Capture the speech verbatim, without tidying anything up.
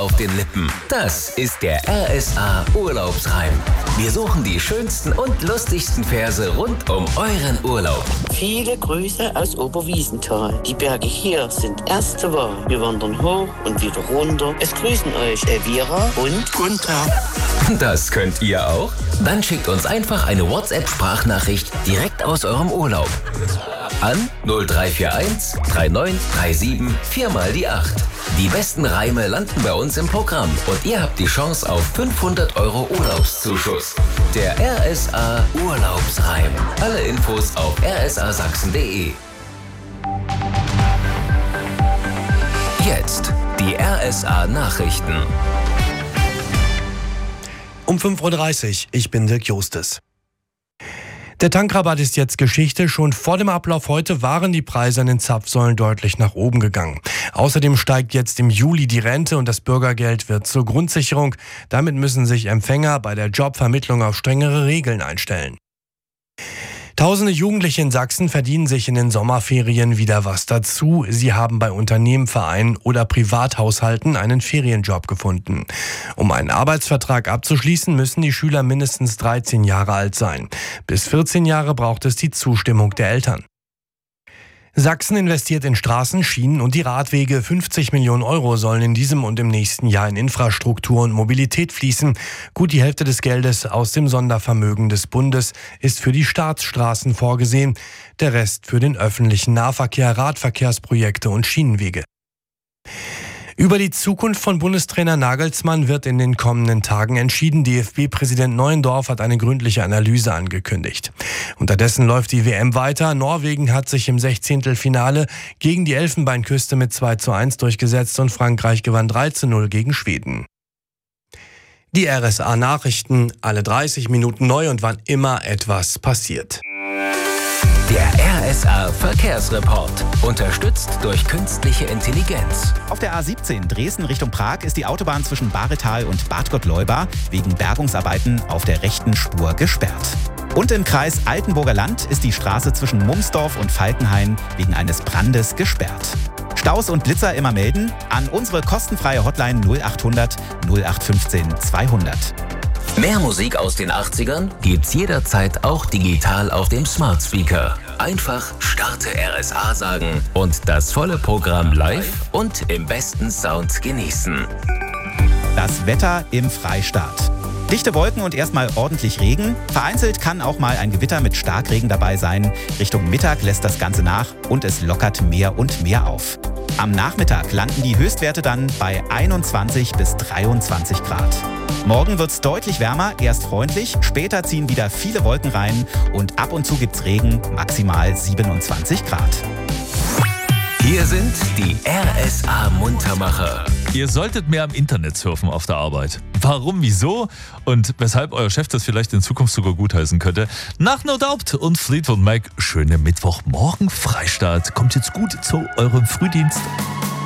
auf den Lippen. Das ist der R S A Urlaubsreim. Wir suchen die schönsten und lustigsten Verse rund um euren Urlaub. Viele Grüße aus Oberwiesenthal. Die Berge hier sind erste Wahl. Wir wandern hoch und wieder runter. Es grüßen euch Elvira und Gunther. Das könnt ihr auch? Dann schickt uns einfach eine WhatsApp-Sprachnachricht direkt aus eurem Urlaub. An null drei vier eins drei neun drei sieben vier mal die acht. Die besten Reime landen bei uns im Programm und ihr habt die Chance auf fünfhundert Euro Urlaubszuschuss. Der R S A Urlaubsreim. Alle Infos auf r s a sachsen punkt d e. Jetzt die R S A Nachrichten. Um fünf Uhr dreißig, ich bin Dirk Justes. Der Tankrabatt ist jetzt Geschichte. Schon vor dem Ablauf heute waren die Preise an den Zapfsäulen deutlich nach oben gegangen. Außerdem steigt jetzt im Juli die Rente und das Bürgergeld wird zur Grundsicherung. Damit müssen sich Empfänger bei der Jobvermittlung auf strengere Regeln einstellen. Tausende Jugendliche in Sachsen verdienen sich in den Sommerferien wieder was dazu. Sie haben bei Unternehmen, Vereinen oder Privathaushalten einen Ferienjob gefunden. Um einen Arbeitsvertrag abzuschließen, müssen die Schüler mindestens dreizehn Jahre alt sein. Bis vierzehn Jahre braucht es die Zustimmung der Eltern. Sachsen investiert in Straßen, Schienen und die Radwege. fünfzig Millionen Euro sollen in diesem und im nächsten Jahr in Infrastruktur und Mobilität fließen. Gut die Hälfte des Geldes aus dem Sondervermögen des Bundes ist für die Staatsstraßen vorgesehen. Der Rest für den öffentlichen Nahverkehr, Radverkehrsprojekte und Schienenwege. Über die Zukunft von Bundestrainer Nagelsmann wird in den kommenden Tagen entschieden. D F B-Präsident Neuendorf hat eine gründliche Analyse angekündigt. Unterdessen läuft die W M weiter. Norwegen hat sich im Sechzehntelfinale gegen die Elfenbeinküste mit zwei zu eins durchgesetzt und Frankreich gewann drei zu null gegen Schweden. Die R S A-Nachrichten, alle dreißig Minuten neu und wann immer etwas passiert. Der R S A Verkehrsreport, unterstützt durch künstliche Intelligenz. Auf der A siebzehn Dresden Richtung Prag ist die Autobahn zwischen Baretal und Bad Gottleuba wegen Bergungsarbeiten auf der rechten Spur gesperrt. Und im Kreis Altenburger Land ist die Straße zwischen Mumsdorf und Falkenhain wegen eines Brandes gesperrt. Staus und Blitzer immer melden an unsere kostenfreie Hotline null achthundert null acht fünfzehn zweihundert. Mehr Musik aus den achtzigern gibt's jederzeit auch digital auf dem Smart Speaker. Einfach Starte R S A sagen und das volle Programm live und im besten Sound genießen. Das Wetter im Freistaat. Dichte Wolken und erstmal ordentlich Regen. Vereinzelt kann auch mal ein Gewitter mit Starkregen dabei sein. Richtung Mittag lässt das Ganze nach und es lockert mehr und mehr auf. Am Nachmittag landen die Höchstwerte dann bei einundzwanzig bis dreiundzwanzig Grad. Morgen wird's deutlich wärmer, erst freundlich, später ziehen wieder viele Wolken rein und ab und zu gibt's Regen, maximal siebenundzwanzig Grad. Hier sind die R S A Muntermacher. Ihr solltet mehr am Internet surfen auf der Arbeit. Warum, wieso und weshalb euer Chef das vielleicht in Zukunft sogar gutheißen könnte? Nach No Doubt und Fleetwood Mac, schöne Mittwochmorgen Freistaat. Kommt jetzt gut zu eurem Frühdienst.